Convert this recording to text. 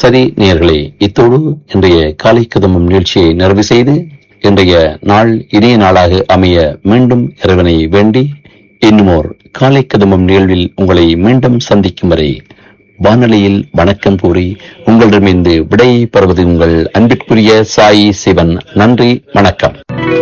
சரி நேயர்களே, இத்தோடு இன்றைய காலை கதம்பம் நிகழ்ச்சியை நிறைவு செய்து இன்றைய நாள் இனிய நாளாக அமைய மீண்டும் இறைவனை வேண்டி இன்னுமோர் காலை கதம்பம் நிகழ்வில் உங்களை மீண்டும் சந்திக்கும் வரை வானொலியில் வணக்கம் கூறி உங்களிடமிருந்து விடை பெறுவது உங்கள் அன்பிற்குரிய சாயி சிவன். நன்றி, வணக்கம்.